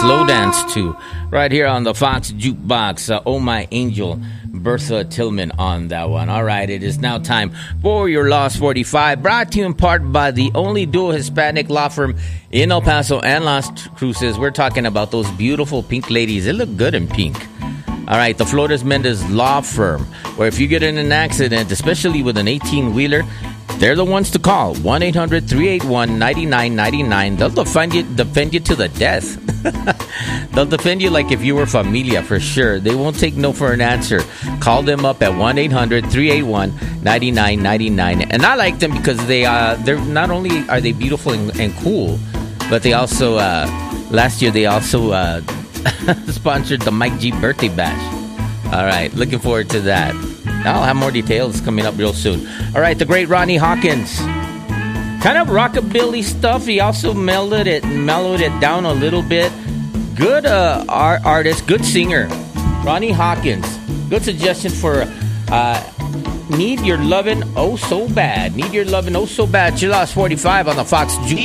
slow dance to right here on the Fox Jukebox. Oh My Angel, Bertha Tillman on that one. All right, it is now time for your Lost 45, brought to you in part by the only dual Hispanic law firm in El Paso and Las Cruces. We're talking about those beautiful pink ladies. They look good in pink. All right, the Flores Mendez Law Firm, where if you get in an accident, especially with an 18-wheeler, they're the ones to call. 1-800-381-9999. They'll defend you to the death. They'll defend you like if you were familia, for sure. They won't take no for an answer. Call them up at 1-800-381-9999. And I like them because they're not only are they beautiful and cool, but they also, last year they also sponsored the Mike G birthday bash. All right, looking forward to that. I'll have more details coming up real soon. All right, the great Ronnie Hawkins. Kind of rockabilly stuff. He also mellowed it down a little bit. Good artist, good singer. Ronnie Hawkins. Good suggestion for Need Your Lovin' Oh So Bad. Need Your Lovin' Oh So Bad. You Lost 45 on the Fox Juke.